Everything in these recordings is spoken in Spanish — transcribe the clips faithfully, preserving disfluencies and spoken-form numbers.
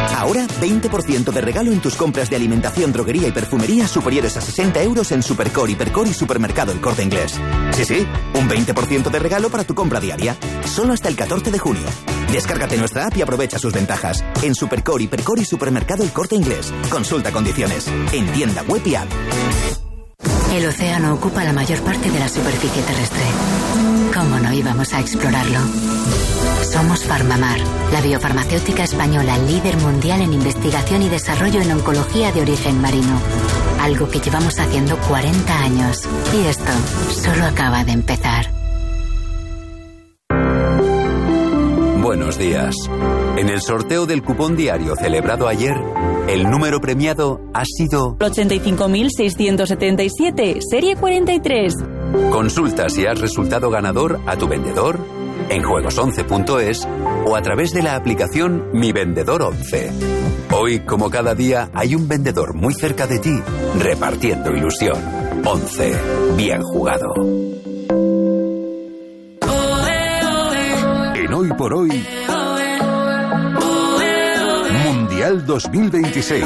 Ahora, veinte por ciento de regalo en tus compras de alimentación, droguería y perfumería superiores a sesenta euros en Supercore, Hipercor y Supermercado El Corte Inglés. Sí, sí, un veinte por ciento de regalo para tu compra diaria. Solo hasta el catorce de junio. Descárgate nuestra app y aprovecha sus ventajas. En Supercore, Hipercor y Supermercado El Corte Inglés. Consulta condiciones. En tienda web y app. El océano ocupa la mayor parte de la superficie terrestre. ¿Cómo no íbamos a explorarlo? Somos Farmamar, la biofarmacéutica española líder mundial en investigación y desarrollo en oncología de origen marino. Algo que llevamos haciendo cuarenta años. Y esto solo acaba de empezar. Buenos días. En el sorteo del cupón diario celebrado ayer, el número premiado ha sido ochenta y cinco mil seiscientos setenta y siete, serie cuarenta y tres. Consulta si has resultado ganador a tu vendedor, en juegos once punto es o a través de la aplicación Mi Vendedor once. Hoy, como cada día, hay un vendedor muy cerca de ti, repartiendo ilusión. once. Bien jugado. En Hoy por Hoy, Mundial dos mil veintiséis.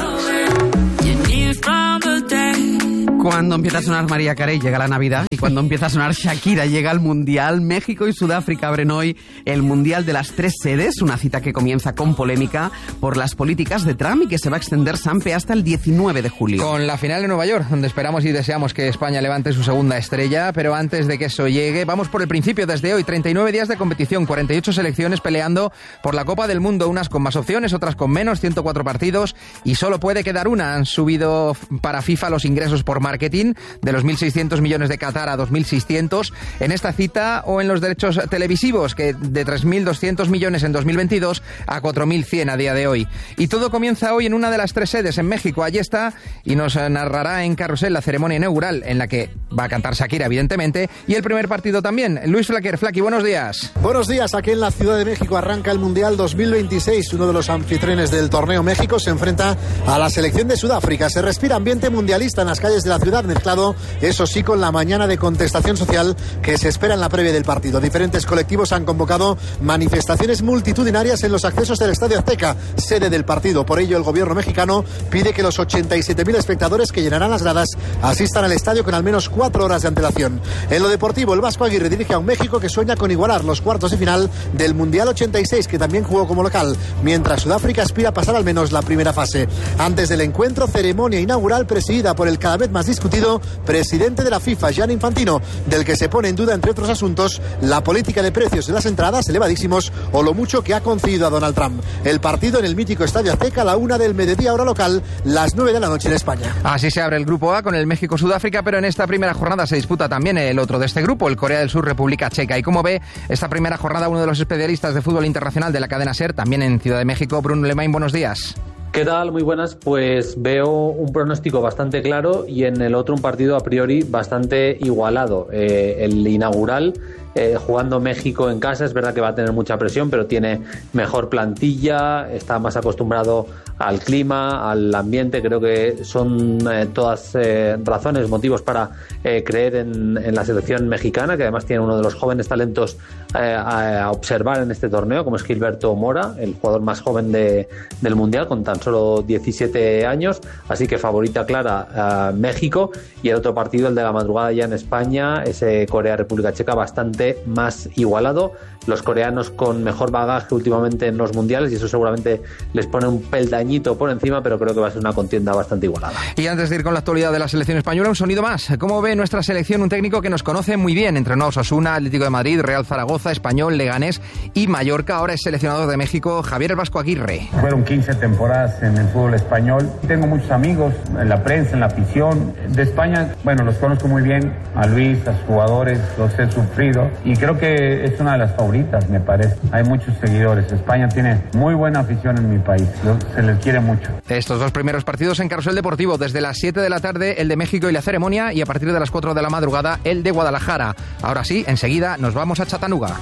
Cuando empieza a sonar Mariah Carey llega la Navidad, y cuando empieza a sonar Shakira llega el Mundial. México y Sudáfrica abren hoy el Mundial de las tres sedes, una cita que comienza con polémica por las políticas de Trump y que se va a extender, Sampe, hasta el diecinueve de julio. Con la final en Nueva York, donde esperamos y deseamos que España levante su segunda estrella, pero antes de que eso llegue, vamos por el principio desde hoy. treinta y nueve días de competición, cuarenta y ocho selecciones peleando por la Copa del Mundo, unas con más opciones, otras con menos, ciento cuatro partidos y solo puede quedar una. Han subido para FIFA los ingresos por marketing de los mil seiscientos millones de Qatar a dos mil seiscientos en esta cita, o en los derechos televisivos, que de tres mil doscientos millones en dos mil veintidós a cuatro mil cien a día de hoy. Y todo comienza hoy en una de las tres sedes en México. Allí está y nos narrará en Carrusel la ceremonia inaugural, en la que va a cantar Shakira, evidentemente, y el primer partido también. Luis Flaquer. Flaqui, buenos días. Buenos días. Aquí en la Ciudad de México arranca el Mundial dos mil veintiséis. Uno de los anfitriones del torneo, México, se enfrenta a la selección de Sudáfrica. Se respira ambiente mundialista en las calles de la ciudad, mezclado, eso sí, con la mañana de contestación social que se espera en la previa del partido. Diferentes colectivos han convocado manifestaciones multitudinarias en los accesos del Estadio Azteca, sede del partido. Por ello, el gobierno mexicano pide que los ochenta y siete mil espectadores que llenarán las gradas asistan al estadio con al menos cuatro horas de antelación. En lo deportivo, el Vasco Aguirre dirige a un México que sueña con igualar los cuartos de final del Mundial ochenta y seis, que también jugó como local, mientras Sudáfrica aspira a pasar al menos la primera fase. Antes del encuentro, ceremonia inaugural presidida por el cada vez más discutido presidente de la FIFA, Gianni Infantino, del que se pone en duda, entre otros asuntos, la política de precios de las entradas elevadísimos o lo mucho que ha concedido a Donald Trump. El partido en el mítico Estadio Azteca a la una del mediodía hora local, las nueve de la noche en España. Así se abre el grupo A con el México-Sudáfrica, pero en esta primera jornada se disputa también el otro de este grupo, el Corea del Sur-República Checa. Y como ve, esta primera jornada, uno de los especialistas de fútbol internacional de la cadena SER, también en Ciudad de México, Bruno Lemain, buenos días. ¿Qué tal? Muy buenas. Pues veo un pronóstico bastante claro y en el otro un partido a priori bastante igualado. Eh, el inaugural, eh, jugando México en casa, es verdad que va a tener mucha presión, pero tiene mejor plantilla, está más acostumbrado al clima, al ambiente. Creo que son eh, todas eh, razones, motivos para eh, creer en, en la selección mexicana, que además tiene uno de los jóvenes talentos eh, a, a observar en este torneo, como es Gilberto Mora, el jugador más joven de, del Mundial, con tan solo diecisiete años, así que favorita clara a México. Y el otro partido, el de la madrugada ya en España, ese Corea-República Checa, bastante más igualado. Los coreanos con mejor bagaje últimamente en los mundiales y eso seguramente les pone un peldañito por encima, pero creo que va a ser una contienda bastante igualada. Y antes de ir con la actualidad de la selección española, un sonido más. ¿Cómo ve nuestra selección? Un técnico que nos conoce muy bien, entrenó Osasuna, Atlético de Madrid, Real Zaragoza, Español, Leganés y Mallorca. Ahora es seleccionador de México, Javier El Vasco Aguirre. Fueron quince temporadas en el fútbol español. Tengo muchos amigos en la prensa, en la afición. De España, bueno, los conozco muy bien, a Luis, a sus jugadores, los he sufrido y creo que es una de las favoritas, me parece. Hay muchos seguidores. España tiene muy buena afición en mi país. Se les quiere mucho. Estos dos primeros partidos en Carrusel Deportivo, desde las siete de la tarde el de México y la ceremonia, y a partir de las cuatro de la madrugada el de Guadalajara. Ahora sí, enseguida nos vamos a Chattanooga.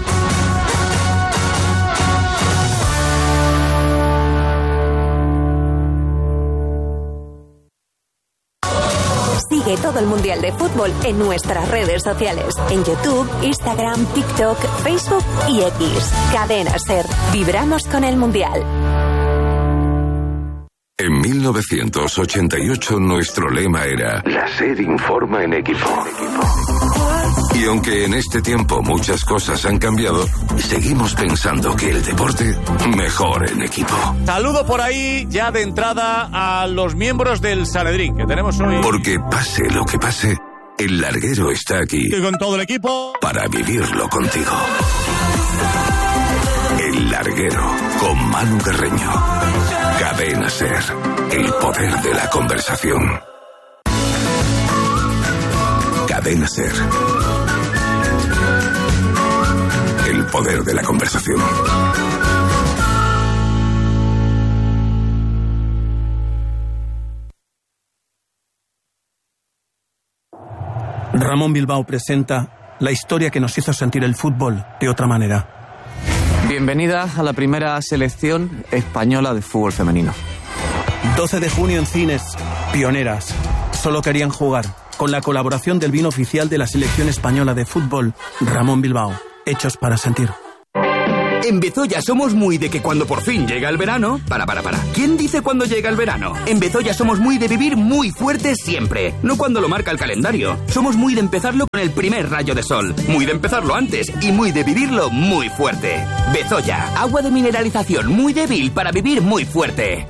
Sigue todo el Mundial de Fútbol en nuestras redes sociales. En YouTube, Instagram, TikTok, Facebook y X. Cadena SER. Vibramos con el Mundial. En mil novecientos ochenta y ocho nuestro lema era La SER informa en equipo. Y aunque en este tiempo muchas cosas han cambiado, seguimos pensando que el deporte mejor en equipo. Saludo por ahí ya de entrada a los miembros del Sanedrín que tenemos hoy. Porque pase lo que pase, el larguero está aquí. Y con todo el equipo. Para vivirlo contigo. El larguero con Manu Carreño. Cadena SER. El poder de la conversación. Cadena SER. El poder de la conversación. Ramón Bilbao presenta la historia que nos hizo sentir el fútbol de otra manera. Bienvenida a la primera selección española de fútbol femenino. doce de junio en cines, pioneras. Solo querían jugar. Con la colaboración del vino oficial de la selección española de fútbol, Ramón Bilbao. Hechos para sentir. En Bezoya somos muy de que cuando por fin llega el verano... Para, para, para. ¿Quién dice cuando llega el verano? En Bezoya somos muy de vivir muy fuerte siempre. No cuando lo marca el calendario. Somos muy de empezarlo con el primer rayo de sol. Muy de empezarlo antes y muy de vivirlo muy fuerte. Bezoya. Agua de mineralización muy débil para vivir muy fuerte.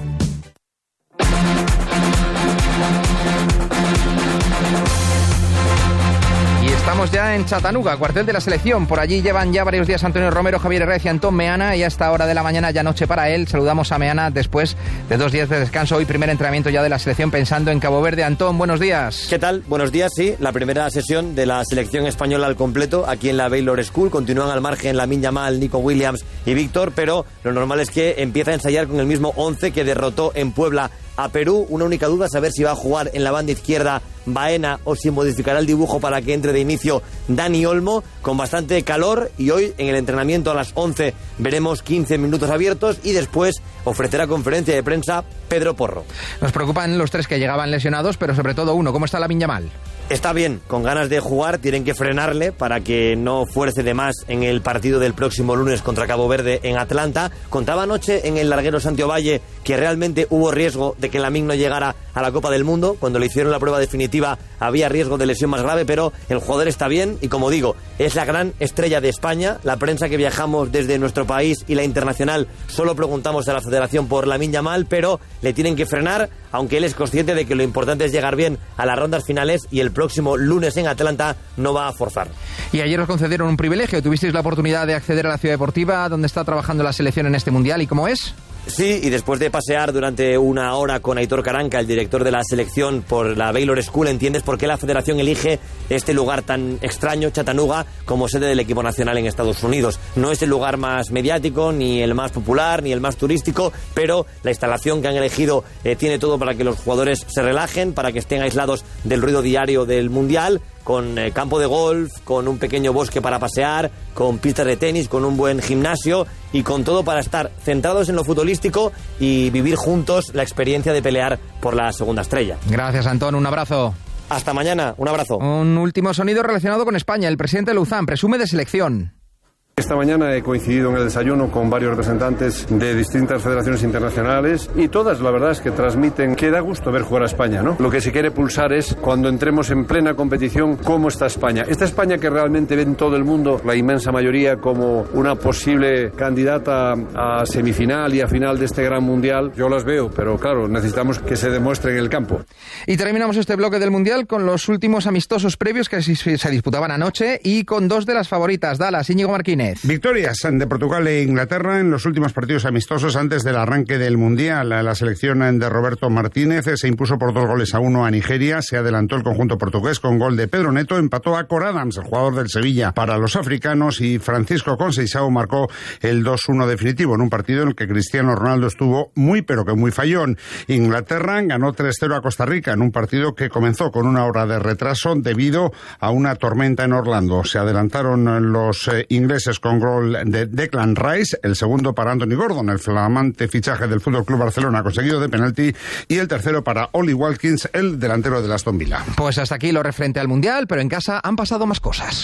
Estamos ya en Chattanooga, cuartel de la selección. Por allí llevan ya varios días Antonio Romero, Javier Herrera y Antón Meana. Y a esta hora de la mañana, ya noche para él. Saludamos a Meana después de dos días de descanso. Hoy primer entrenamiento ya de la selección pensando en Cabo Verde. Antón, buenos días. ¿Qué tal? Buenos días, sí. La primera sesión de la selección española al completo aquí en la Baylor School. Continúan al margen Lamine Yamal, Nico Williams y Víctor, pero lo normal es que empieza a ensayar con el mismo once que derrotó en Puebla a Perú. Una única duda, saber si va a jugar en la banda izquierda Baena o si modificará el dibujo para que entre de inicio Dani Olmo, con bastante calor. Y hoy en el entrenamiento a las once veremos quince minutos abiertos y después ofrecerá conferencia de prensa Pedro Porro. Nos preocupan los tres que llegaban lesionados, pero sobre todo uno. ¿Cómo está Lamine Yamal? Está bien, con ganas de jugar. Tienen que frenarle para que no fuerce de más en el partido del próximo lunes contra Cabo Verde en Atlanta. Contaba anoche en el larguero Santiago Valle que realmente hubo riesgo de que Lamine no llegara a la Copa del Mundo. Cuando le hicieron la prueba definitiva había riesgo de lesión más grave, pero el jugador está bien y, como digo, es la gran estrella de España. La prensa que viajamos desde nuestro país y la internacional solo preguntamos a la Federación por Lamine Yamal, pero le tienen que frenar, aunque él es consciente de que lo importante es llegar bien a las rondas finales y el próximo lunes en Atlanta no va a forzar. Y ayer os concedieron un privilegio. Tuvisteis la oportunidad de acceder a la ciudad deportiva donde está trabajando la selección en este mundial. ¿Y cómo es? Sí, y después de pasear durante una hora con Aitor Caranca, el director de la selección, por la Baylor School, entiendes por qué la federación elige este lugar tan extraño, Chattanooga, como sede del equipo nacional en Estados Unidos. No es el lugar más mediático, ni el más popular, ni el más turístico, pero la instalación que han elegido eh, tiene todo para que los jugadores se relajen, para que estén aislados del ruido diario del Mundial, con eh, campo de golf, con un pequeño bosque para pasear, con pistas de tenis, con un buen gimnasio y con todo para estar centrados en lo futbolístico y vivir juntos la experiencia de pelear por la segunda estrella. Gracias, Antón. Un abrazo. Hasta mañana. Un abrazo. Un último sonido relacionado con España. El presidente Louzán presume de selección. Esta mañana he coincidido en el desayuno con varios representantes de distintas federaciones internacionales y todas, la verdad, es que transmiten que da gusto ver jugar a España, ¿no? Lo que se quiere pulsar es, cuando entremos en plena competición, cómo está España. Esta España que realmente ve en todo el mundo, la inmensa mayoría, como una posible candidata a semifinal y a final de este gran mundial. Yo las veo, pero claro, necesitamos que se demuestre en el campo. Y terminamos este bloque del mundial con los últimos amistosos previos que se disputaban anoche y con dos de las favoritas. Dallas, Íñigo Martínez. Victorias de Portugal e Inglaterra en los últimos partidos amistosos antes del arranque del Mundial. La selección de Roberto Martínez se impuso por dos goles a uno a Nigeria. Se adelantó el conjunto portugués con gol de Pedro Neto. Empató a Cor Adams, el jugador del Sevilla, para los africanos. Y Francisco Conceição marcó el dos uno definitivo en un partido en el que Cristiano Ronaldo estuvo muy pero que muy fallón. Inglaterra ganó tres cero a Costa Rica en un partido que comenzó con una hora de retraso debido a una tormenta en Orlando. Se adelantaron los eh, ingleses con gol de Declan Rice, el segundo para Anthony Gordon, el flamante fichaje del F C Barcelona conseguido de penalti, y el tercero para Oli Watkins, el delantero del Aston Villa. Pues hasta aquí lo referente al Mundial, pero en casa han pasado más cosas.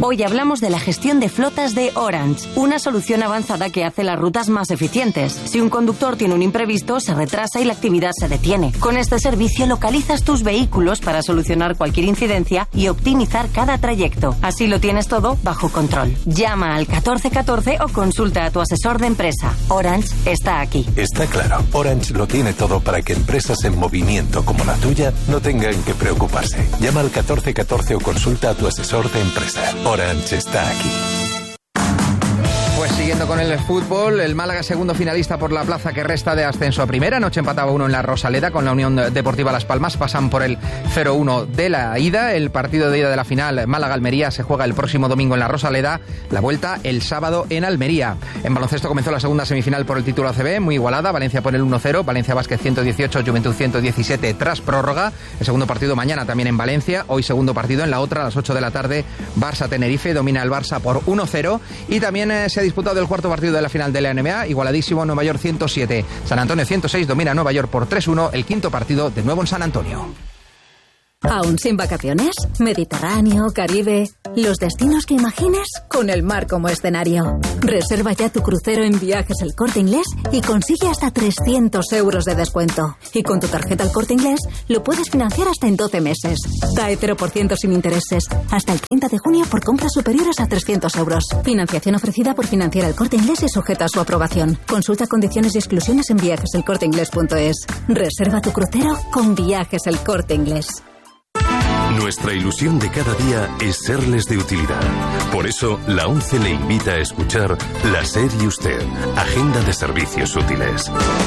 Hoy hablamos de la gestión de flotas de Orange, una solución avanzada que hace las rutas más eficientes. Si un conductor tiene un imprevisto, se retrasa y la actividad se detiene. Con este servicio localizas tus vehículos para solucionar cualquier incidencia y optimizar cada trayecto. Así lo tienes todo bajo control. Llama al catorce catorce o consulta a tu asesor de empresa. Orange está aquí. Está claro, Orange lo tiene todo para que empresas en movimiento como la tuya no tengan que preocuparse. Llama al catorce catorce o consulta a tu asesor de empresa. Orange está aquí. Pues siguiendo con el fútbol, el Málaga segundo finalista por la plaza que resta de ascenso a primera. Anoche empataba uno en la Rosaleda con la Unión Deportiva Las Palmas. Pasan por el cero uno de la ida. El partido de ida de la final Málaga-Almería se juega el próximo domingo en la Rosaleda. La vuelta el sábado en Almería. En baloncesto comenzó la segunda semifinal por el título A C B, muy igualada. Valencia pone el uno cero, Valencia Basket ciento dieciocho, Juventud ciento diecisiete tras prórroga. El segundo partido mañana también en Valencia. Hoy segundo partido en la otra a las ocho de la tarde. Barça-Tenerife, domina el Barça por uno cero. Y también eh, se ha disputado el cuarto partido de la final de la N B A, igualadísimo, Nueva York ciento siete, San Antonio ciento seis, domina Nueva York por tres uno, el quinto partido de nuevo en San Antonio. ¿Aún sin vacaciones? Mediterráneo, Caribe... Los destinos que imagines con el mar como escenario. Reserva ya tu crucero en Viajes El Corte Inglés y consigue hasta trescientos euros de descuento. Y con tu tarjeta El Corte Inglés lo puedes financiar hasta en doce meses. D A E cero por ciento sin intereses. Hasta el treinta de junio por compras superiores a trescientos euros. Financiación ofrecida por Financiera El Corte Inglés y sujeta a su aprobación. Consulta condiciones y exclusiones en viajes el corte inglés punto es. Reserva tu crucero con Viajes El Corte Inglés. Nuestra ilusión de cada día es serles de utilidad. Por eso, la ONCE le invita a escuchar La SER y Usted, Agenda de Servicios Útiles.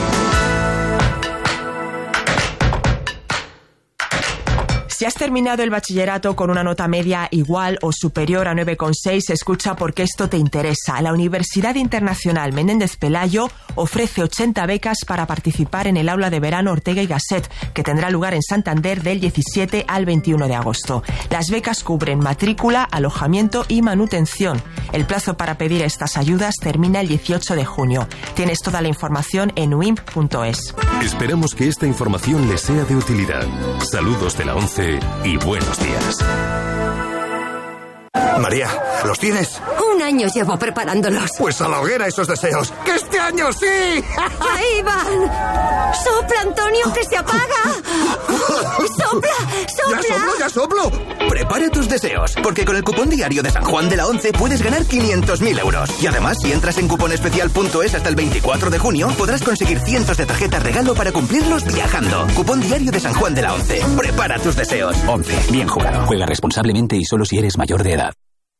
Si has terminado el bachillerato con una nota media igual o superior a nueve coma seis, escucha porque esto te interesa. La Universidad Internacional Menéndez Pelayo ofrece ochenta becas para participar en el aula de verano Ortega y Gasset, que tendrá lugar en Santander del diecisiete al veintiuno de agosto. Las becas cubren matrícula, alojamiento y manutención. El plazo para pedir estas ayudas termina el dieciocho de junio. Tienes toda la información en u i m punto es. Esperamos que esta información les sea de utilidad. Saludos de la ONCE y buenos días. María, ¿los tienes? Un año llevo preparándolos. Pues a la hoguera esos deseos. ¡Que este año sí! ¡Ahí van! ¡Sopla, Antonio, que se apaga! ¡Sopla, sopla! ¡Ya soplo, ya soplo! Prepara tus deseos, porque con el cupón diario de San Juan de la ONCE puedes ganar quinientos mil euros. Y además, si entras en cuponespecial punto es hasta el veinticuatro de junio, podrás conseguir cientos de tarjetas regalo para cumplirlos viajando. Cupón diario de San Juan de la ONCE. Prepara tus deseos. ONCE. Bien jugado. Juega responsablemente y solo si eres mayor de edad.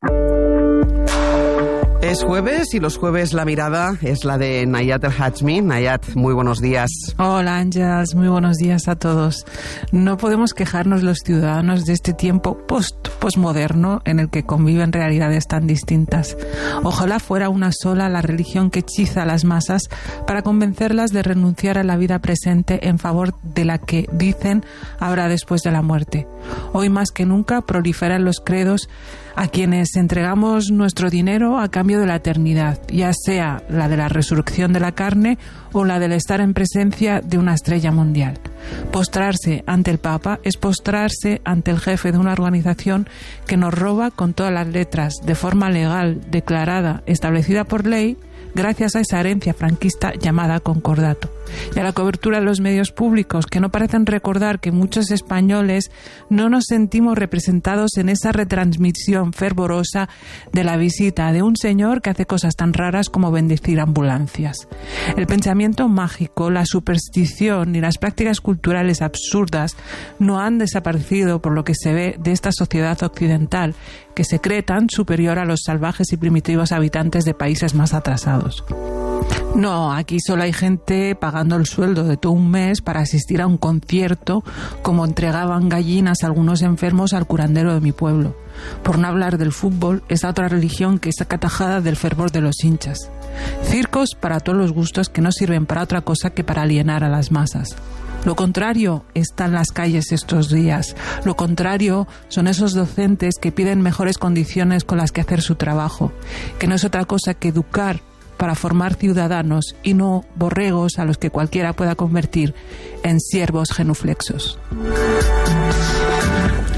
Es jueves y los jueves la mirada es la de Nayat El Hajmi. Nayat, muy buenos días. Hola, Ángels, muy buenos días a todos. No podemos quejarnos los ciudadanos de este tiempo post postmoderno en el que conviven realidades tan distintas. Ojalá fuera una sola la religión que hechiza a las masas para convencerlas de renunciar a la vida presente en favor de la que dicen habrá después de la muerte. Hoy más que nunca proliferan los credos a quienes entregamos nuestro dinero a cambio de la eternidad, ya sea la de la resurrección de la carne o la del estar en presencia de una estrella mundial. Postrarse ante el Papa es postrarse ante el jefe de una organización que nos roba con todas las letras, de forma legal, declarada, establecida por ley, gracias a esa herencia franquista llamada concordato. Y a la cobertura de los medios públicos, que no parecen recordar que muchos españoles no nos sentimos representados en esa retransmisión fervorosa de la visita de un señor que hace cosas tan raras como bendecir ambulancias. El pensamiento mágico, la superstición y las prácticas culturales absurdas no han desaparecido por lo que se ve de esta sociedad occidental, que se cree tan superior a los salvajes y primitivos habitantes de países más atrasados. No, aquí solo hay gente pagando el sueldo de todo un mes para asistir a un concierto, como entregaban gallinas a algunos enfermos al curandero de mi pueblo. Por no hablar del fútbol, esa otra religión que está atajada del fervor de los hinchas. Circos para todos los gustos que no sirven para otra cosa que para alienar a las masas. Lo contrario está en las calles estos días. Lo contrario son esos docentes que piden mejores condiciones con las que hacer su trabajo, que no es otra cosa que educar para formar ciudadanos y no borregos a los que cualquiera pueda convertir en siervos genuflexos.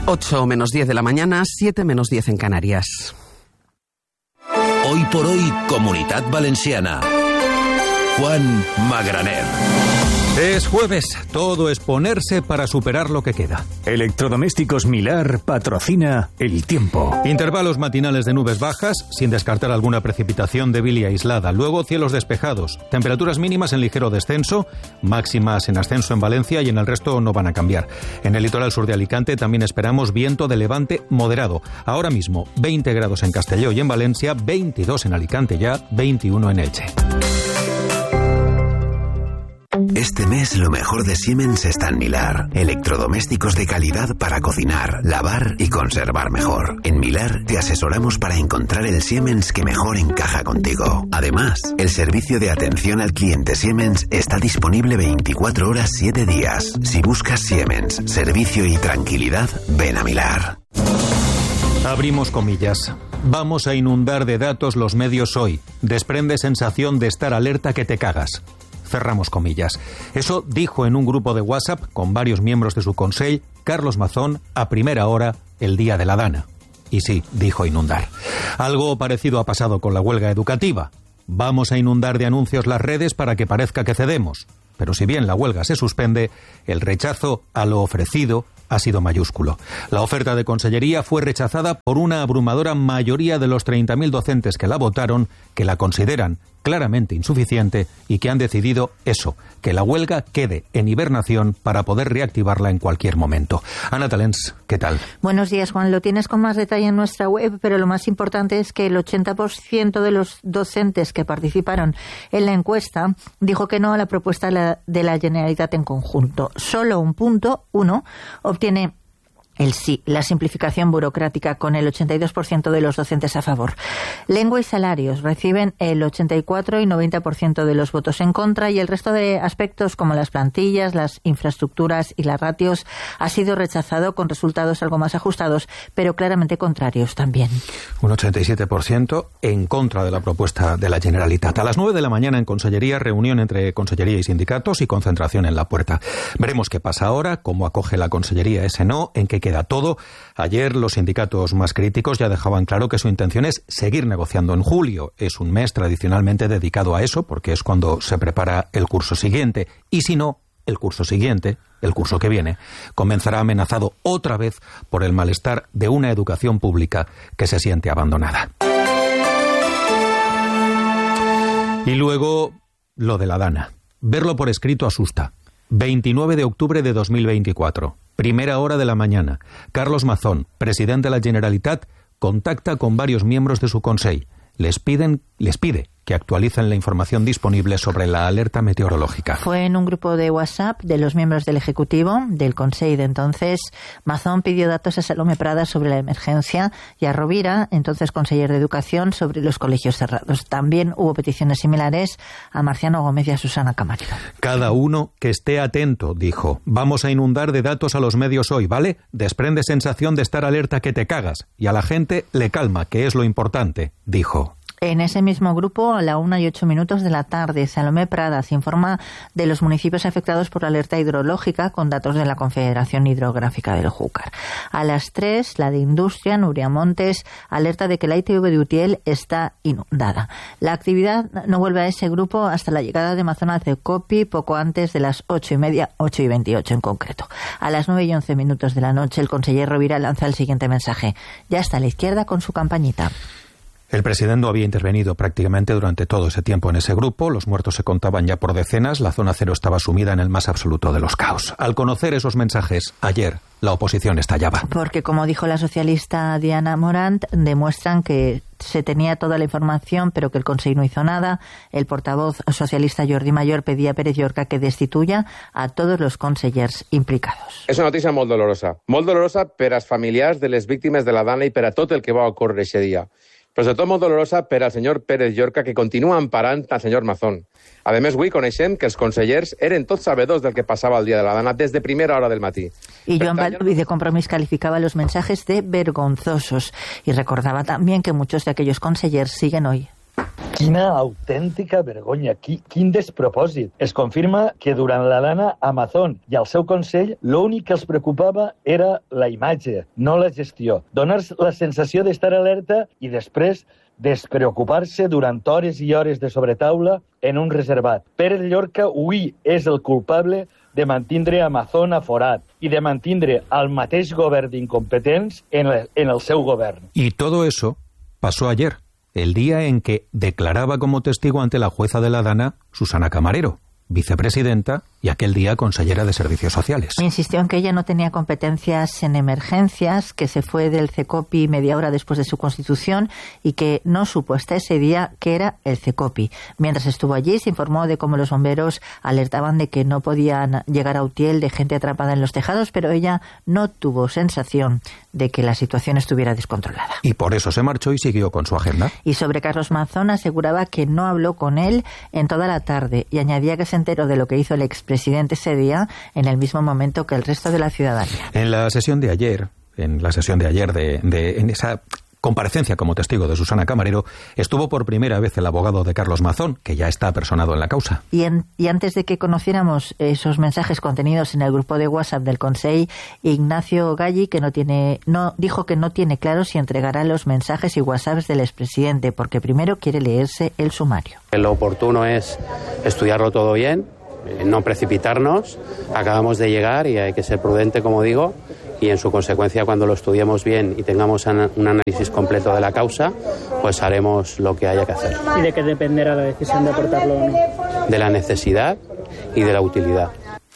ocho menos diez de la mañana, siete menos diez en Canarias. Hoy por hoy, Comunitat Valenciana. Juan Magraner. Es jueves, todo es ponerse para superar lo que queda. Electrodomésticos Milar patrocina el tiempo. Intervalos matinales de nubes bajas, sin descartar alguna precipitación débil y aislada. Luego cielos despejados, temperaturas mínimas en ligero descenso, máximas en ascenso en Valencia y en el resto no van a cambiar. En el litoral sur de Alicante también esperamos viento de levante moderado. Ahora mismo veinte grados en Castelló y en Valencia, veintidós en Alicante ya, veintiuno en Elche. Este mes lo mejor de Siemens está en Milar. Electrodomésticos de calidad para cocinar, lavar y conservar mejor. En Milar te asesoramos para encontrar el Siemens que mejor encaja contigo. Además, el servicio de atención al cliente Siemens está disponible veinticuatro horas, siete días. Si buscas Siemens, servicio y tranquilidad, ven a Milar. Abrimos comillas. Vamos a inundar de datos los medios hoy. Desprende sensación de estar alerta que te cagas. Cerramos comillas. Eso dijo en un grupo de WhatsApp con varios miembros de su consell Carlos Mazón a primera hora el día de la Dana. Y sí, dijo inundar. Algo parecido ha pasado con la huelga educativa. Vamos a inundar de anuncios las redes para que parezca que cedemos. Pero si bien la huelga se suspende, el rechazo a lo ofrecido ha sido mayúsculo. La oferta de consellería fue rechazada por una abrumadora mayoría de los treinta mil docentes que la votaron, que la consideran claramente insuficiente y que han decidido eso, que la huelga quede en hibernación para poder reactivarla en cualquier momento. Ana Talens, ¿qué tal? Buenos días, Juan. Lo tienes con más detalle en nuestra web, pero lo más importante es que el ochenta por ciento de los docentes que participaron en la encuesta dijo que no a la propuesta de la Generalitat en conjunto. Solo un punto, uno, obtiene el sí, la simplificación burocrática, con el ochenta y dos por ciento de los docentes a favor. Lengua y salarios reciben el ochenta y cuatro y noventa por ciento de los votos en contra, y el resto de aspectos como las plantillas, las infraestructuras y las ratios ha sido rechazado con resultados algo más ajustados, pero claramente contrarios también. Un ochenta y siete por ciento en contra de la propuesta de la Generalitat. A las nueve de la mañana en Consellería, reunión entre Consellería y sindicatos y concentración en la puerta. Veremos qué pasa ahora, cómo acoge la Consellería ese no, en qué queda todo. Ayer los sindicatos más críticos ya dejaban claro que su intención es seguir negociando en julio. Es un mes tradicionalmente dedicado a eso, porque es cuando se prepara el curso siguiente. Y si no, el curso siguiente, el curso que viene, comenzará amenazado otra vez por el malestar de una educación pública que se siente abandonada. Y luego, lo de la Dana. Verlo por escrito asusta. veintinueve de octubre de dos mil veinticuatro. Primera hora de la mañana. Carlos Mazón, presidente de la Generalitat, contacta con varios miembros de su consell. Les piden, les pide que actualicen la información disponible sobre la alerta meteorológica. Fue en un grupo de WhatsApp de los miembros del Ejecutivo, del Consell de entonces. Mazón pidió datos a Salomé Prada sobre la emergencia y a Rovira, entonces conseller de Educación, sobre los colegios cerrados. También hubo peticiones similares a Marciano Gómez y a Susana Camacho. Cada uno que esté atento, dijo. Vamos a inundar de datos a los medios hoy, ¿vale? Desprende sensación de estar alerta que te cagas. Y a la gente le calma, que es lo importante, dijo. En ese mismo grupo, a la una y ocho minutos de la tarde, Salomé Prada se informa de los municipios afectados por la alerta hidrológica con datos de la Confederación Hidrográfica del Júcar. A las tres, la de Industria, Nuria Montes, alerta de que la I T V de Utiel está inundada. La actividad no vuelve a ese grupo hasta la llegada de Mazón de Copi, poco antes de las ocho y media, ocho y veintiocho en concreto. A las nueve y once minutos de la noche, el conseller Rovira lanza el siguiente mensaje. Ya está a la izquierda con su campañita. El presidente no había intervenido prácticamente durante todo ese tiempo en ese grupo. Los muertos se contaban ya por decenas. La zona cero estaba sumida en el más absoluto de los caos. Al conocer esos mensajes, ayer la oposición estallaba. Porque, como dijo la socialista Diana Morant, demuestran que se tenía toda la información, pero que el Consell no hizo nada. El portavoz socialista Jordi Mayor pedía a Pérez Llorca que destituya a todos los consellers implicados. És una notícia molt dolorosa. Molt dolorosa per als familiars de les víctimes de la Dana i per a tot el que va ocórrer ese dia. Però sobretot molt dolorosa per al senyor Pérez Llorca, que continua emparant al senyor Mazón. A més, avui coneixem que els consellers eren tots sabedors del que passava el dia de la Dana des de primera hora del matí. Y Joan Baldoví de Compromís calificaba los mensajes de vergonzosos y recordaba también que muchos de aquellos consellers siguen hoy. Quina autèntica vergonya, qui, quin despropòsit. Es confirma que durant la Dana Amazon i el seu consell l'únic que els preocupava era la imatge, no la gestió. Donar la sensació d'estar alerta i després despreocupar-se durant hores i hores de sobretaula en un reservat. Pérez Llorca avui és el culpable de mantindre Amazon aforat i de mantindre el mateix govern d'incompetents en, el, en el seu govern. Y todo eso pasó ayer, el día en que declaraba como testigo ante la jueza de la Dana Susana Camarero, vicepresidenta y aquel día consellera de Servicios Sociales. Insistió en que ella no tenía competencias en emergencias, que se fue del CECOPI media hora después de su constitución y que no supo hasta ese día que era el CECOPI. Mientras estuvo allí se informó de cómo los bomberos alertaban de que no podían llegar a Utiel de gente atrapada en los tejados, pero ella no tuvo sensación de que la situación estuviera descontrolada. Y por eso se marchó y siguió con su agenda. Y sobre Carlos Mazón aseguraba que no habló con él en toda la tarde y añadía que se enteró de lo que hizo el expresidente ese día en el mismo momento que el resto de la ciudadanía. En la sesión de ayer, en la sesión de ayer de, de en esa comparecencia como testigo de Susana Camarero, estuvo por primera vez el abogado de Carlos Mazón, que ya está personado en la causa. Y, en, y antes de que conociéramos esos mensajes contenidos en el grupo de WhatsApp del Consell, Ignacio Galli, que no tiene, no, dijo que no tiene claro si entregará los mensajes y WhatsApps del expresidente, porque primero quiere leerse el sumario. Lo oportuno es estudiarlo todo bien, no precipitarnos. Acabamos de llegar y hay que ser prudente, como digo, y en su consecuencia, cuando lo estudiemos bien y tengamos un análisis completo de la causa, pues haremos lo que haya que hacer. ¿Y de qué dependerá la decisión de aportarlo o no? De la necesidad y de la utilidad.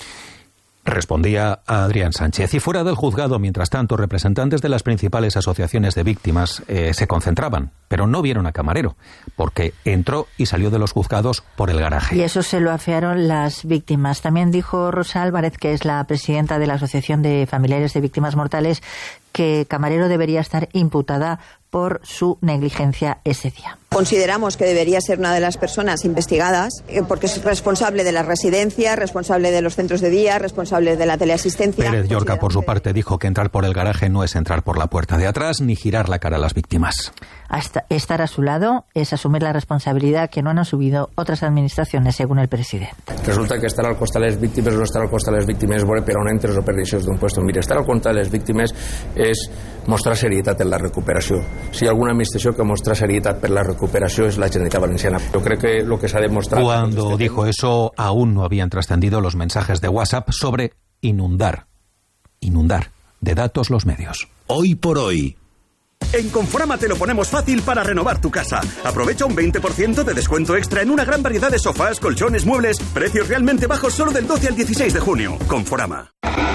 Respondía a Adrián Sánchez. Y fuera del juzgado, mientras tanto, representantes de las principales asociaciones de víctimas eh, se concentraban, pero no vieron a Camarero, porque entró y salió de los juzgados por el garaje. Y eso se lo afearon las víctimas. También dijo Rosa Álvarez, que es la presidenta de la Asociación de Familiares de Víctimas Mortales, que Camarero debería estar imputada por su negligencia ese día. Consideramos que debería ser una de las personas investigadas porque es responsable de las residencias, responsable de los centros de día, responsable de la teleasistencia. Pérez Llorca, por su parte, dijo que entrar por el garaje no es entrar por la puerta de atrás ni girar la cara a las víctimas. Hasta estar a su lado es asumir la responsabilidad que no han asumido otras administraciones, según el presidente. Resulta que estar al costat de les víctimes o no estar al costat de les víctimes és veure per on entres o per deixes d'un puesto. Mira, estar al costat de les víctimes és mostrar serietat en la recuperació. Si hi ha alguna administració que mostra serietat per la recuperació es la Generalitat Valenciana. Yo creo que lo que se ha demostrado... Cuando dijo eso, aún no habían trascendido los mensajes de WhatsApp sobre inundar, inundar de datos los medios. Hoy por hoy. En Conforama te lo ponemos fácil para renovar tu casa. Aprovecha un veinte por ciento de descuento extra en una gran variedad de sofás, colchones, muebles, precios realmente bajos solo del doce al dieciséis de junio. Conforama.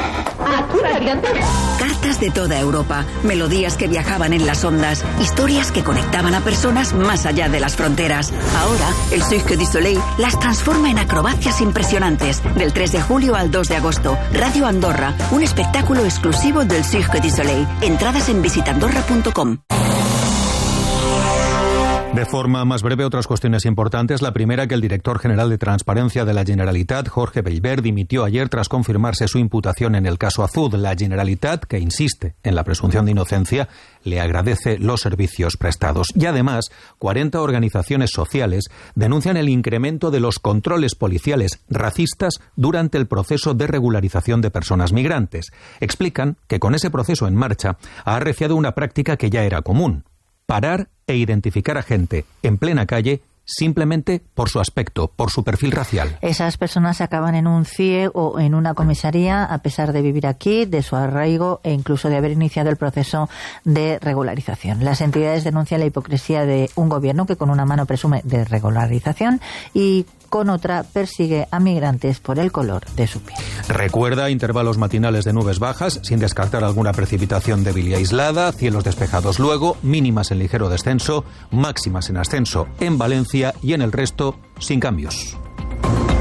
Cartas de toda Europa, melodías que viajaban en las ondas, historias que conectaban a personas más allá de las fronteras. Ahora, el Cirque du Soleil las transforma en acrobacias impresionantes. Del tres de julio al dos de agosto, Radio Andorra, un espectáculo exclusivo del Cirque du Soleil. Entradas en visitandorra punto com. De forma más breve, otras cuestiones importantes. La primera, que el director general de Transparencia de la Generalitat, Jorge Bellver, dimitió ayer tras confirmarse su imputación en el caso Azud. La Generalitat, que insiste en la presunción de inocencia, le agradece los servicios prestados. Y además, cuarenta organizaciones sociales denuncian el incremento de los controles policiales racistas durante el proceso de regularización de personas migrantes. Explican que con ese proceso en marcha ha arreciado una práctica que ya era común: parar e identificar a gente en plena calle simplemente por su aspecto, por su perfil racial. Esas personas acaban en un C I E o en una comisaría a pesar de vivir aquí, de su arraigo e incluso de haber iniciado el proceso de regularización. Las entidades denuncian la hipocresía de un gobierno que con una mano presume de regularización y con otra persigue a migrantes por el color de su piel. Recuerda intervalos matinales de nubes bajas, sin descartar alguna precipitación débil y aislada, cielos despejados luego, mínimas en ligero descenso, máximas en ascenso en Valencia y en el resto sin cambios.